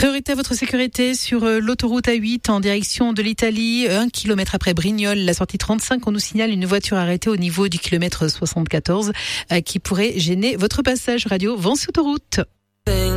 Priorité à votre sécurité sur l'autoroute A8 en direction de l'Italie. 1 kilomètre après Brignoles, la sortie 35, on nous signale une voiture arrêtée au niveau du kilomètre 74 qui pourrait gêner votre passage. Radio Vence Autoroute.